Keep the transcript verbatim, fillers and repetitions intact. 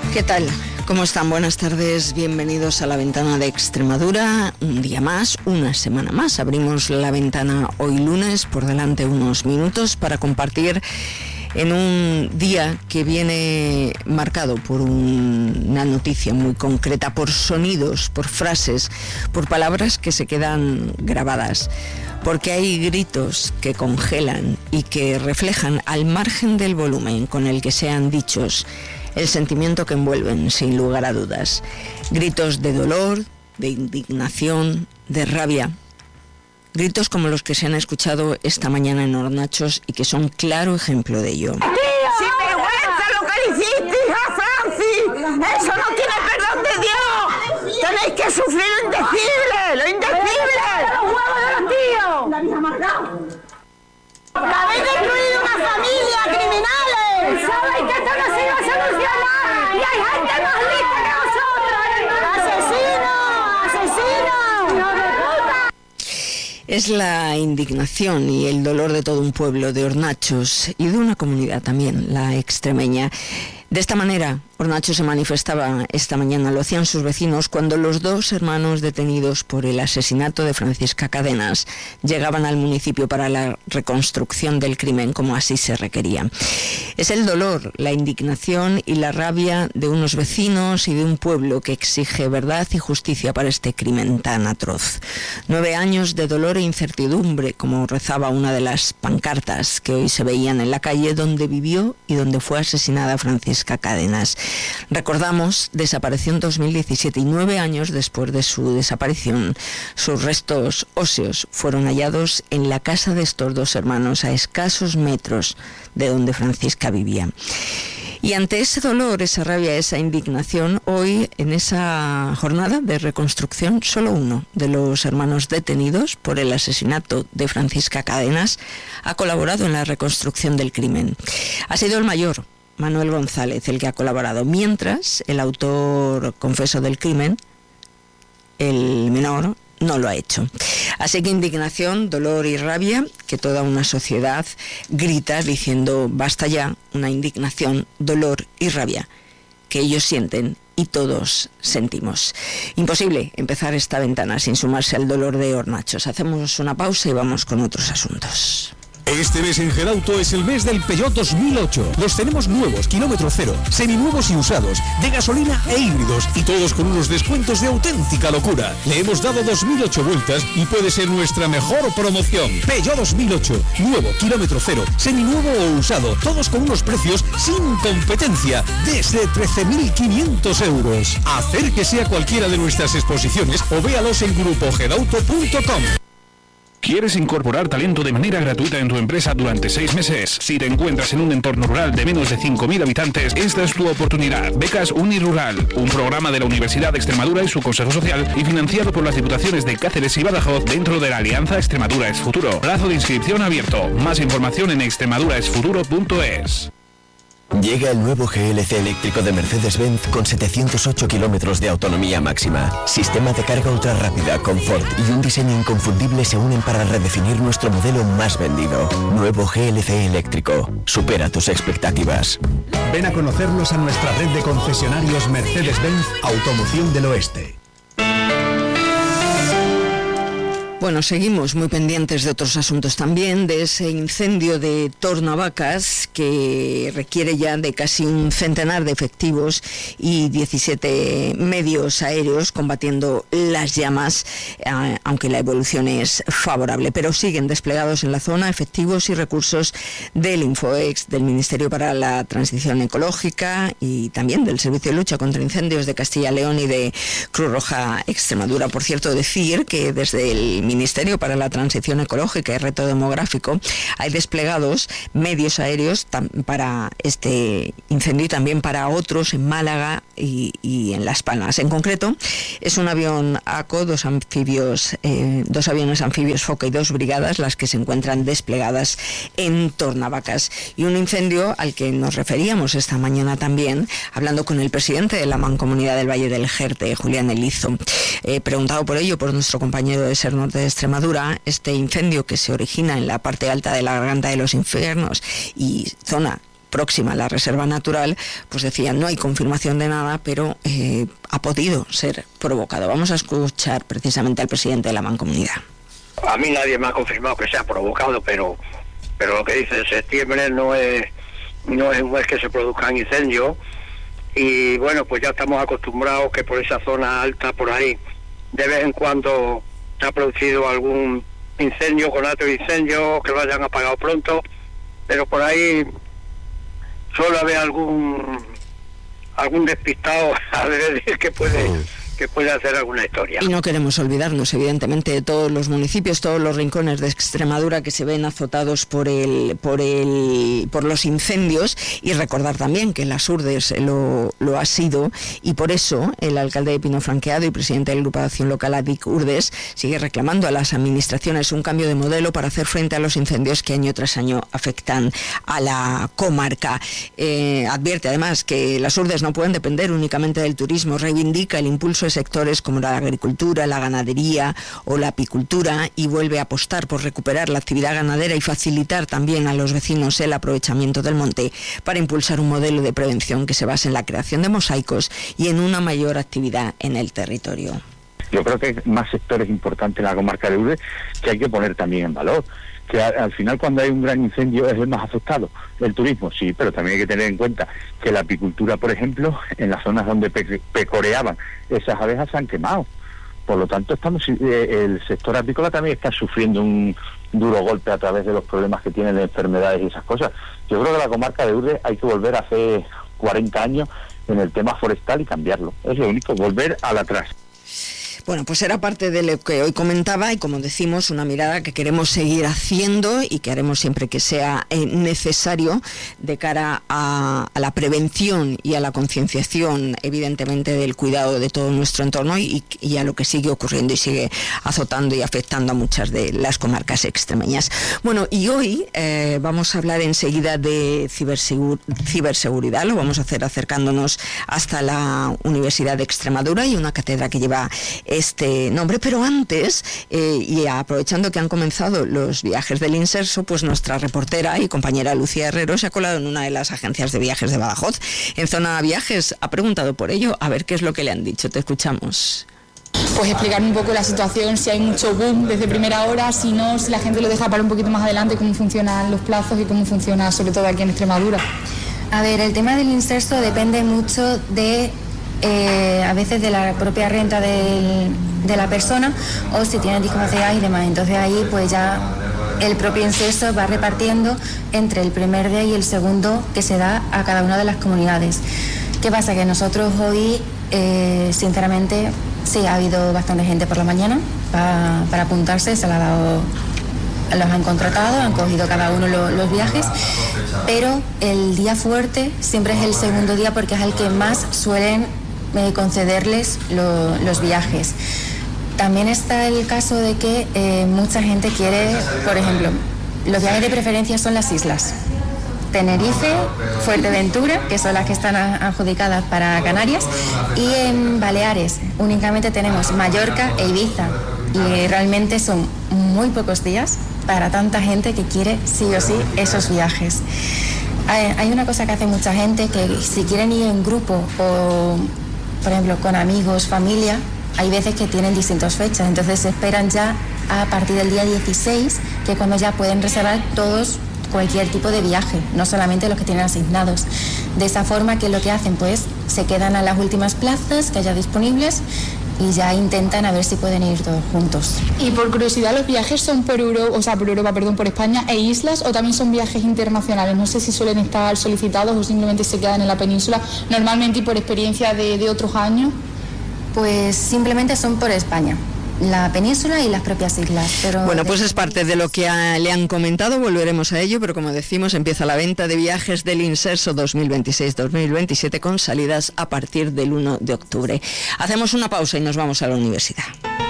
¿Qué tal? ¿Cómo están? Buenas tardes, bienvenidos a La Ventana de Extremadura. Un día más, una semana más. Abrimos la ventana hoy lunes, por delante unos minutos para compartir en un día que viene marcado por un, una noticia muy concreta, por sonidos, por frases, por palabras que se quedan grabadas, porque hay gritos que congelan y que reflejan, al margen del volumen con el que sean dichos, el sentimiento que envuelven, sin lugar a dudas. Gritos de dolor, de indignación, de rabia. Gritos como los que se han escuchado esta mañana en Hornachos y que son claro ejemplo de ello. ¡Tío! ¡Sin vergüenza lo que le hiciste, hija Francis! ¡Eso no tiene perdón de Dios! ¡Tenéis que sufrir lo indecible! ¡Lo indecible! ¡Los huevos de los tíos! ¡La vieja marcada! ¡Habéis destruido una familia, criminales! ¡Sabéis que esto no se iba a solucionar! ¡Y hay gente más lista que vosotros! ¡Asesinos! ¡Asesinos! ¡Hijo de puta! Es la indignación y el dolor de todo un pueblo, de Hornachos y de una comunidad también, la extremeña. De esta manera, Hornachos se manifestaba esta mañana, lo hacían sus vecinos, cuando los dos hermanos detenidos por el asesinato de Francisca Cadenas llegaban al municipio para la reconstrucción del crimen, como así se requería. Es el dolor, la indignación y la rabia de unos vecinos y de un pueblo que exige verdad y justicia para este crimen tan atroz. Nueve años de dolor e incertidumbre, como rezaba una de las pancartas que hoy se veían en la calle donde vivió y donde fue asesinada Francisca Cadenas. Recordamos, desapareció en dos mil diecisiete y nueve años después de su desaparición, sus restos óseos fueron hallados en la casa de estos dos hermanos a escasos metros de donde Francisca vivía. Y ante ese dolor, esa rabia, esa indignación, hoy en esa jornada de reconstrucción, solo uno de los hermanos detenidos por el asesinato de Francisca Cadenas ha colaborado en la reconstrucción del crimen. Ha sido el mayor, Manuel González, el que ha colaborado, mientras el autor confeso del crimen, el menor, no lo ha hecho. Así que indignación, dolor y rabia, que toda una sociedad grita diciendo basta ya, una indignación, dolor y rabia, que ellos sienten y todos sentimos. Imposible empezar esta ventana sin sumarse al dolor de Hornachos. Hacemos una pausa y vamos con otros asuntos. Este mes en Gerauto es el mes del Peugeot dos mil ocho. Los tenemos nuevos, kilómetro cero, seminuevos y usados, de gasolina e híbridos, y todos con unos descuentos de auténtica locura. Le hemos dado dos mil ocho vueltas y puede ser nuestra mejor promoción. Peugeot dos mil ocho, nuevo, kilómetro cero, seminuevo o usado, todos con unos precios sin competencia, desde trece mil quinientos euros. Acérquese a cualquiera de nuestras exposiciones o véalos en grupo gerauto punto com. ¿Quieres incorporar talento de manera gratuita en tu empresa durante seis meses? Si te encuentras en un entorno rural de menos de cinco mil habitantes, esta es tu oportunidad. Becas Unirural, un programa de la Universidad de Extremadura y su Consejo Social y financiado por las Diputaciones de Cáceres y Badajoz dentro de la Alianza Extremadura es Futuro. Plazo de inscripción abierto. Más información en extremadura es futuro punto es. Llega el nuevo G L C eléctrico de Mercedes-Benz con setecientos ocho kilómetros de autonomía máxima. Sistema de carga ultra rápida, confort y un diseño inconfundible se unen para redefinir nuestro modelo más vendido. Nuevo G L C eléctrico. Supera tus expectativas. Ven a conocernos a nuestra red de concesionarios Mercedes-Benz Automoción del Oeste. Bueno, seguimos muy pendientes de otros asuntos también, de ese incendio de Tornavacas que requiere ya de casi un centenar de efectivos y diecisiete medios aéreos combatiendo las llamas, eh, aunque la evolución es favorable. Pero siguen desplegados en la zona efectivos y recursos del Infoex, del Ministerio para la Transición Ecológica y también del Servicio de Lucha contra Incendios de Castilla y León y de Cruz Roja Extremadura. Por cierto, decir que desde el Ministerio para la Transición Ecológica y Reto Demográfico hay desplegados medios aéreos para este incendio y también para otros en Málaga y, y en Las Palmas. En concreto, es un avión A C O, dos anfibios, eh, dos aviones anfibios Foca y dos brigadas las que se encuentran desplegadas en Tornavacas. Y un incendio al que nos referíamos esta mañana también, hablando con el presidente de la Mancomunidad del Valle del Jerte, Julián Elizo. Eh, preguntado por ello por nuestro compañero de Ser Norte de Extremadura, este incendio que se origina en la parte alta de la Garganta de los Infiernos y zona próxima a la reserva natural, pues decían, no hay confirmación de nada, pero eh, ha podido ser provocado. Vamos a escuchar precisamente al presidente de la Mancomunidad. A mí nadie me ha confirmado que sea provocado, pero pero lo que dice en septiembre no es no es, no es que se produzcan incendios, y bueno, pues ya estamos acostumbrados que por esa zona alta, por ahí, de vez en cuando se ha producido algún incendio, con alto incendio, que lo hayan apagado pronto, pero por ahí suele haber algún algún despistado a decir que puede que puede hacer alguna historia. Y no queremos olvidarnos, evidentemente, de todos los municipios, todos los rincones de Extremadura que se ven azotados por el, por el, por los incendios, y recordar también que Las Hurdes lo, lo ha sido, y por eso el alcalde de Pino Franqueado y presidente de la agrupación local ADIC Hurdes sigue reclamando a las administraciones un cambio de modelo para hacer frente a los incendios que año tras año afectan a la comarca. Eh, advierte además que Las Hurdes no pueden depender únicamente del turismo, reivindica el impulso de sectores como la agricultura, la ganadería o la apicultura, y vuelve a apostar por recuperar la actividad ganadera y facilitar también a los vecinos el aprovechamiento del monte para impulsar un modelo de prevención que se base en la creación de mosaicos y en una mayor actividad en el territorio. Yo creo que hay más sectores importantes en la comarca de Hurdes que hay que poner también en valor. Que a, al final, cuando hay un gran incendio, es el más afectado. El turismo, sí, pero también hay que tener en cuenta que la apicultura, por ejemplo, en las zonas donde pe pecoreaban esas abejas, se han quemado. Por lo tanto, estamos eh, el sector apícola también está sufriendo un duro golpe a través de los problemas que tienen de enfermedades y esas cosas. Yo creo que la comarca de Hurdes hay que volver a hace cuarenta años en el tema forestal y cambiarlo. Es lo único, volver al atrás. Bueno, pues era parte de lo que hoy comentaba, y como decimos, una mirada que queremos seguir haciendo y que haremos siempre que sea eh, necesario de cara a, a la prevención y a la concienciación, evidentemente, del cuidado de todo nuestro entorno y, y a lo que sigue ocurriendo y sigue azotando y afectando a muchas de las comarcas extremeñas. Bueno, y hoy eh, vamos a hablar enseguida de cibersegur, ciberseguridad, lo vamos a hacer acercándonos hasta la Universidad de Extremadura y una cátedra que lleva este nombre, pero antes, eh, y aprovechando que han comenzado los viajes del Inserso, pues nuestra reportera y compañera Lucía Herrero se ha colado en una de las agencias de viajes de Badajoz, en Zona Viajes, ha preguntado por ello, a ver qué es lo que le han dicho. Te escuchamos. Pues explicar un poco la situación, si hay mucho boom desde primera hora, si no, si la gente lo deja para un poquito más adelante, cómo funcionan los plazos y cómo funciona sobre todo aquí en Extremadura. A ver, el tema del Inserso depende mucho de Eh, a veces de la propia renta del, de la persona, o si tiene discapacidad y demás. Entonces ahí pues ya el propio Inserso va repartiendo entre el primer día y el segundo que se da a cada una de las comunidades. ¿Qué pasa? Que nosotros hoy eh, sinceramente sí ha habido bastante gente por la mañana pa, para apuntarse, se la ha dado, los han contratado, han cogido cada uno lo, los viajes, pero el día fuerte siempre es el segundo día, porque es el que más suelen eh, concederles lo, los viajes. También está el caso de que eh, mucha gente quiere, por ejemplo, los viajes de preferencia son las islas. Tenerife, Fuerteventura, que son las que están adjudicadas para Canarias, y en Baleares únicamente tenemos Mallorca e Ibiza, y realmente son muy pocos días para tanta gente que quiere sí o sí esos viajes. Hay, hay una cosa que hace mucha gente, que si quieren ir en grupo o, por ejemplo, con amigos, familia, hay veces que tienen distintas fechas, entonces se esperan ya a partir del día dieciséis, que es cuando ya pueden reservar todos cualquier tipo de viaje, no solamente los que tienen asignados. De esa forma, que lo que hacen, pues se quedan a las últimas plazas que haya disponibles y ya intentan a ver si pueden ir todos juntos. Y por curiosidad, ¿los viajes son por Europa, o sea, por Europa, perdón, por España e islas, o también son viajes internacionales? No sé si suelen estar solicitados o simplemente se quedan en la península, normalmente, y por experiencia de, de otros años. Pues simplemente son por España, la península y las propias islas. Pero bueno, pues es parte de lo que a, le han comentado, volveremos a ello, pero como decimos, empieza la venta de viajes del Inserso dos mil veintiséis dos mil veintisiete con salidas a partir del uno de octubre. Hacemos una pausa y nos vamos a la universidad.